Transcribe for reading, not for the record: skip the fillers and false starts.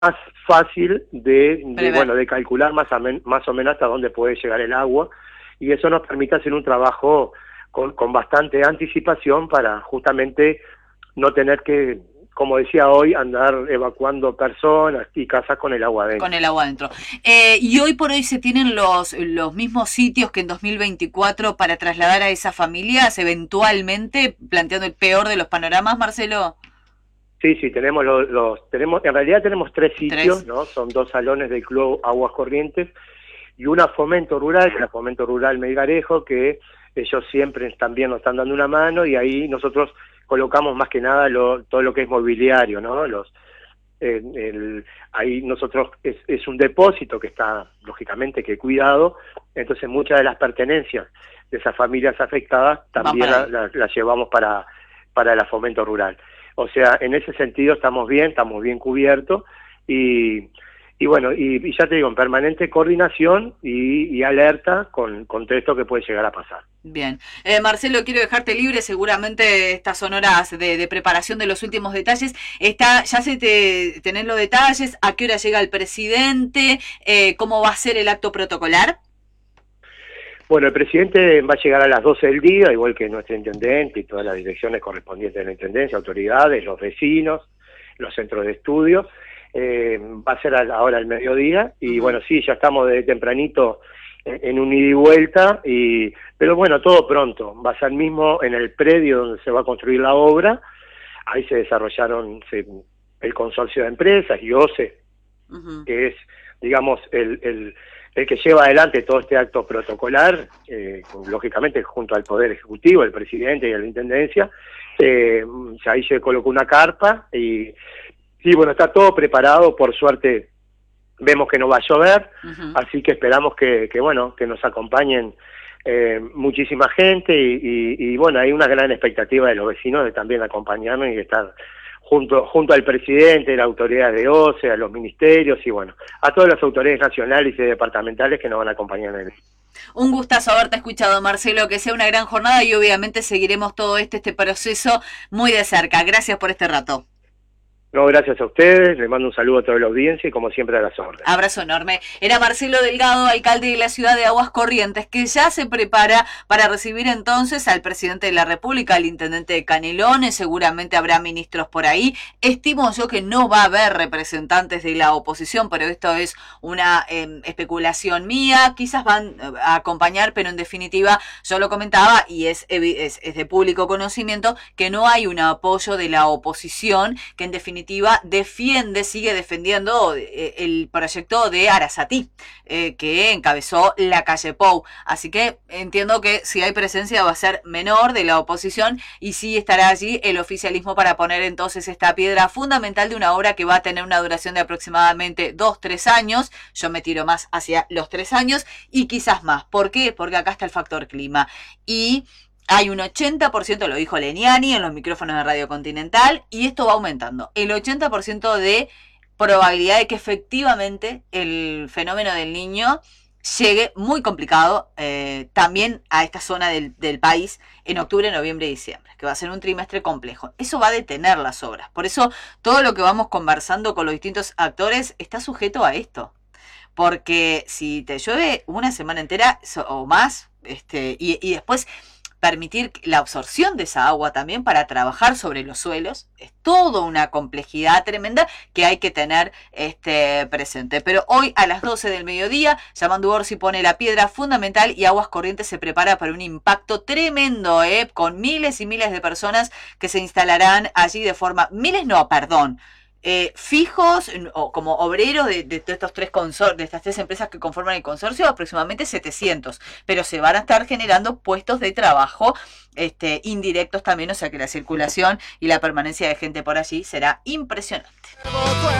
más fácil Prever. de calcular más o menos hasta dónde puede llegar el agua, y eso nos permite hacer un trabajo con bastante anticipación para justamente no tener que, como decía hoy, andar evacuando personas y casas con el agua Con adentro. el agua adentro. Y hoy por hoy se tienen los mismos sitios que en 2024 para trasladar a esas familias, eventualmente, planteando el peor de los panoramas, Marcelo. Sí, sí, tenemos en realidad tenemos tres sitios, Tres. ¿no? Son dos salones del Club Aguas Corrientes y una Fomento Rural, que es la Fomento Rural Melgarejo, que ellos siempre también nos están dando una mano, y ahí nosotros colocamos más que nada todo lo que es mobiliario, ¿no? Ahí nosotros es un depósito que está lógicamente que cuidado, entonces muchas de las pertenencias de esas familias afectadas Van también para ahí. las llevamos para la Fomento Rural. O sea, en ese sentido estamos bien cubiertos, y, y bueno, y ya te digo, en permanente coordinación y alerta con todo esto que puede llegar a pasar. Bien. Marcelo, quiero dejarte libre. Seguramente estas son horas de preparación de los últimos detalles. Ya tenés los detalles, a qué hora llega el presidente, cómo va a ser el acto protocolar. Bueno, el presidente va a llegar a las 12 del día, igual que nuestro intendente y todas las direcciones correspondientes de la intendencia, autoridades, los vecinos, los centros de estudio. Va a ser ahora al mediodía, y bueno, sí, ya estamos desde tempranito en un ida y vuelta, pero bueno, todo pronto. Va a ser mismo en el predio donde se va a construir la obra. Ahí se desarrollaron el consorcio de empresas y OCE, que es, digamos, el que lleva adelante todo este acto protocolar, lógicamente junto al Poder Ejecutivo, el presidente y a la Intendencia. Ahí se colocó una carpa y bueno, está todo preparado. Por suerte vemos que no va a llover, así que esperamos que bueno, que nos acompañen muchísima gente, y bueno, hay una gran expectativa de los vecinos de también acompañarnos y estar junto al presidente, a las autoridades de OCE, a los ministerios y bueno, a todas las autoridades nacionales y departamentales que nos van a acompañar en esto. Un gustazo haberte escuchado, Marcelo, que sea una gran jornada y obviamente seguiremos todo este proceso muy de cerca. Gracias por este rato. No, gracias a ustedes, les mando un saludo a toda la audiencia y como siempre a las órdenes. Abrazo enorme. Era Marcelo Delgado, alcalde de la ciudad de Aguas Corrientes, que ya se prepara para recibir entonces al presidente de la República, al intendente de Canelones. Seguramente habrá ministros por ahí. Estimo yo que no va a haber representantes de la oposición, pero esto es una especulación mía. Quizás van a acompañar, pero en definitiva yo lo comentaba y es de público conocimiento que no hay un apoyo de la oposición, que en definitiva sigue defendiendo el proyecto de Arasatí, que encabezó la calle Pou. Así que entiendo que si hay presencia va a ser menor de la oposición, y sí estará allí el oficialismo para poner entonces esta piedra fundamental de una obra que va a tener una duración de aproximadamente 2-3 años. Yo me tiro más hacia los 3 años y quizás más. ¿Por qué? Porque acá está el factor clima. Y hay un 80%, lo dijo Leniani en los micrófonos de Radio Continental, y esto va aumentando. El 80% de probabilidad de que efectivamente el fenómeno del Niño llegue muy complicado también a esta zona del país en octubre, noviembre y diciembre, que va a ser un trimestre complejo. Eso va a detener las obras. Por eso todo lo que vamos conversando con los distintos actores está sujeto a esto. Porque si te llueve una semana entera o más, y después permitir la absorción de esa agua también para trabajar sobre los suelos, es toda una complejidad tremenda que hay que tener presente. Pero hoy a las 12 del mediodía, Yamandu Orsi pone la piedra fundamental y Aguas Corrientes se prepara para un impacto tremendo, con miles y miles de personas que se instalarán allí de forma, fijos o como obreros de estos de estas tres empresas que conforman el consorcio, aproximadamente 700, pero se van a estar generando puestos de trabajo indirectos también, o sea que la circulación y la permanencia de gente por allí será impresionante.